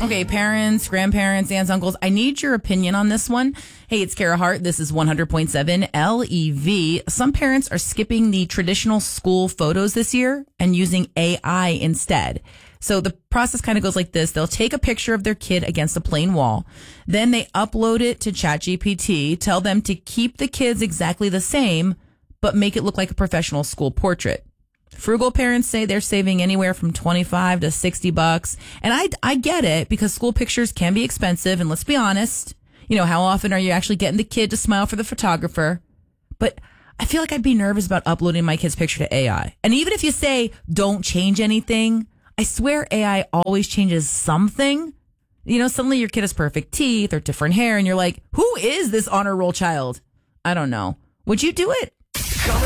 Okay, parents, grandparents, aunts, uncles, I need your opinion on this one. Hey, it's Kara Hart. This is 100.7 LEV. Some parents are skipping the traditional school photos this year and using AI instead. So the process kind of goes like this. They'll take a picture of their kid against a plain wall. Then they upload it to ChatGPT, tell them to keep the kids exactly the same, but make it look like a professional school portrait. Frugal parents say they're saving anywhere from $25 to $60. And I get it, because school pictures can be expensive. And let's be honest, how often are you actually getting the kid to smile for the photographer? But I feel like I'd be nervous about uploading my kid's picture to AI. And even if you say don't change anything, I swear AI always changes something. Suddenly your kid has perfect teeth or different hair and you're like, who is this honor roll child? I don't know. Would you do it?